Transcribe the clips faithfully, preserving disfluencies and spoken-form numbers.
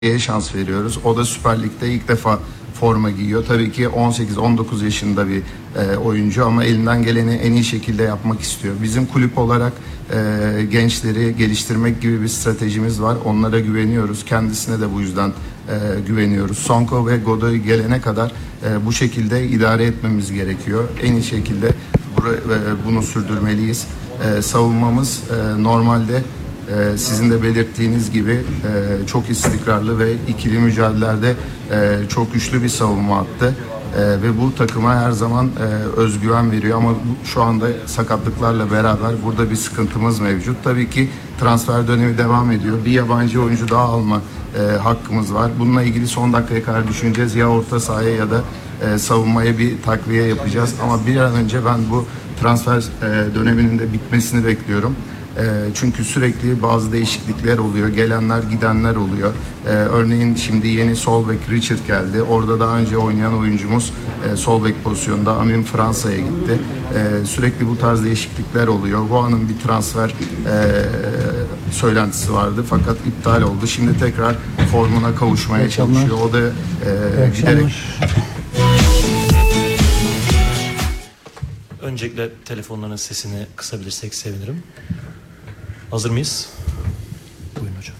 şans veriyoruz. O da Süper Lig'de ilk defa forma giyiyor. Tabii ki on sekiz on dokuz yaşında bir e, oyuncu ama elinden geleni en iyi şekilde yapmak istiyor. Bizim kulüp olarak e, gençleri geliştirmek gibi bir stratejimiz var. Onlara güveniyoruz. Kendisine de bu yüzden e, güveniyoruz. Sonko ve Godoy gelene kadar e, bu şekilde idare etmemiz gerekiyor. En iyi şekilde bur- e, bunu sürdürmeliyiz. E, savunmamız e, normalde Ee, sizin de belirttiğiniz gibi e, çok istikrarlı ve ikili mücadelelerde e, çok güçlü bir savunma attı. E, ve bu takıma her zaman e, özgüven veriyor ama bu, şu anda sakatlıklarla beraber burada bir sıkıntımız mevcut. Tabii ki transfer dönemi devam ediyor. Bir yabancı oyuncu daha alma e, hakkımız var. Bununla ilgili son dakikaya kadar düşüneceğiz. Ya orta sahaya ya da e, savunmaya bir takviye yapacağız. Ama bir an önce ben bu transfer e, döneminin de bitmesini bekliyorum. E, çünkü sürekli bazı değişiklikler oluyor. Gelenler gidenler oluyor. E, örneğin şimdi yeni sol bek Richard geldi. Orada daha önce oynayan oyuncumuz e, sol bek pozisyonda Amin Fransa'ya gitti. E, sürekli bu tarz değişiklikler oluyor. Boğa'nın bir transfer e, söylentisi vardı fakat iptal oldu. Şimdi tekrar formuna kavuşmaya çalışıyor. O da e, giderek... Öncelikle telefonların sesini kısabilirsek sevinirim. Hazır mıyız? Buyurun hocam.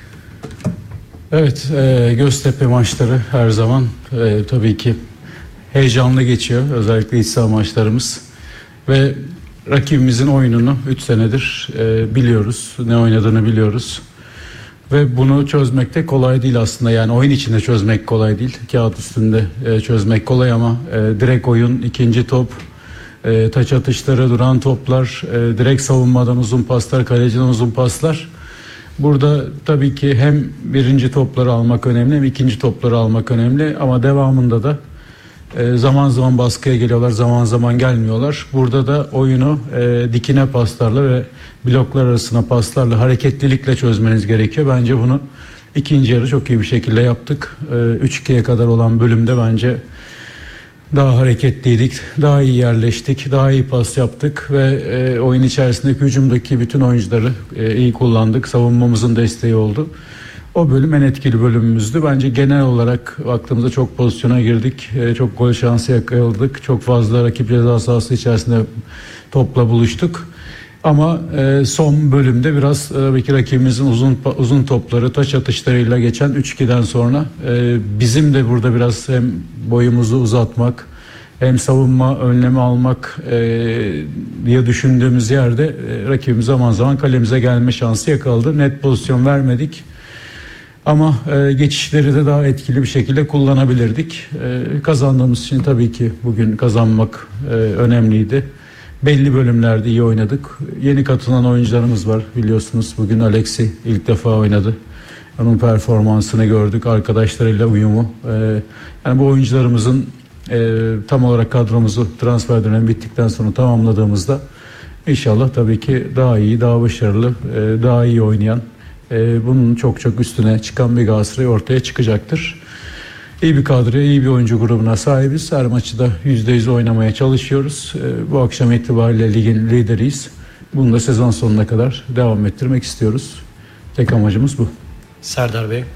Evet, e, Göztepe maçları her zaman e, tabii ki heyecanlı geçiyor. Özellikle iç saha maçlarımız. Ve rakibimizin oyununu üç senedir e, biliyoruz. Ne oynadığını biliyoruz. Ve bunu çözmek de kolay değil aslında. Yani oyun içinde çözmek kolay değil. Kağıt üstünde e, çözmek kolay ama e, direkt oyun, ikinci top, E, taç atışları, duran toplar, e, direkt savunmadan uzun paslar, kaleciden uzun paslar. Burada tabii ki hem birinci topları almak önemli hem ikinci topları almak önemli ama devamında da e, zaman zaman baskıya geliyorlar, zaman zaman gelmiyorlar. Burada da oyunu e, dikine paslarla ve bloklar arasına paslarla, hareketlilikle çözmeniz gerekiyor. Bence bunu ikinci yarı çok iyi bir şekilde yaptık. E, üç ikiye kadar olan bölümde bence daha hareketliydik, daha iyi yerleştik, daha iyi pas yaptık ve e, oyun içerisindeki hücumdaki bütün oyuncuları e, iyi kullandık. Savunmamızın desteği oldu. O bölüm en etkili bölümümüzdü. Bence genel olarak baktığımızda çok pozisyona girdik, e, çok gol şansı yakaladık, çok fazla rakip ceza sahası içerisinde topla buluştuk. Ama e, son bölümde biraz tabii ki rakibimizin uzun uzun topları, taç atışlarıyla geçen üç ikiden sonra e, bizim de burada biraz hem boyumuzu uzatmak hem savunma önlemi almak e, diye düşündüğümüz yerde e, rakibimiz zaman zaman kalemize gelme şansı yakaladı. Net pozisyon vermedik. Ama e, geçişleri de daha etkili bir şekilde kullanabilirdik. E, kazandığımız için tabii ki bugün kazanmak e, önemliydi. Belli bölümlerde iyi oynadık. Yeni katılan oyuncularımız var. Biliyorsunuz bugün Alexi ilk defa oynadı. Onun performansını gördük. Arkadaşlarıyla uyumu. Ee, yani bu oyuncularımızın e, tam olarak kadromuzu transfer dönemi bittikten sonra tamamladığımızda inşallah tabii ki daha iyi, daha başarılı, e, daha iyi oynayan, e, bunun çok çok üstüne çıkan bir Galatasaray ortaya çıkacaktır. İyi bir kadroya, iyi bir oyuncu grubuna sahibiz. Her maçı da yüzde yüz oynamaya çalışıyoruz. Ee, bu akşam itibariyle ligin lideriyiz. Bunu da sezon sonuna kadar devam ettirmek istiyoruz. Tek amacımız bu. Serdar Bey.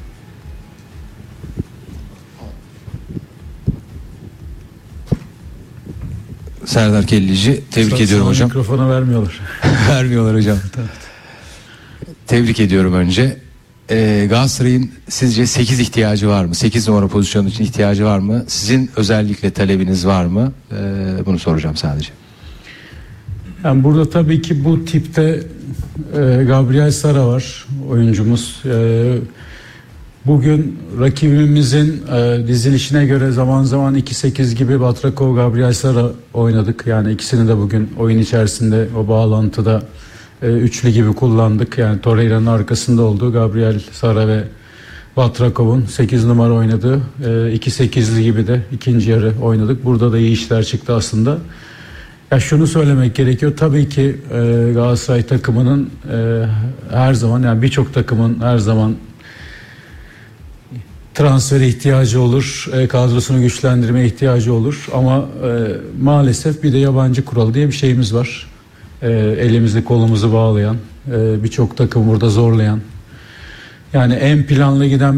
Serdar Kellici. Tebrik Sana ediyorum hocam. Mikrofona vermiyorlar. Vermiyorlar hocam. Tebrik ediyorum önce. Ee, Galatasaray'ın sizce sekiz ihtiyacı var mı? sekiz numara pozisyonu için ihtiyacı var mı? Sizin özellikle talebiniz var mı? Ee, bunu soracağım sadece. Yani burada tabii ki bu tipte e, Gabriel Sara var, oyuncumuz. E, bugün rakibimizin e, dizilişine göre zaman zaman iki sekiz gibi Batrakov, Gabriel Sara oynadık. Yani ikisini de bugün oyun içerisinde o bağlantıda e, üçlü gibi kullandık. Yani Torreira'nın arkasında olduğu Gabriel Sara ve Batrakov'un sekiz numara oynadığı e, iki sekizli gibi de ikinci yarı oynadık. Burada da iyi işler çıktı aslında. Ya şunu söylemek gerekiyor. Tabii ki e, Galatasaray takımının e, her zaman, yani birçok takımın her zaman transfere ihtiyacı olur, e, kadrosunu güçlendirmeye ihtiyacı olur. Ama e, maalesef bir de yabancı kuralı diye bir şeyimiz var. E, elimizi kolumuzu bağlayan, e, birçok takım burada zorlayan. Yani en planlı giden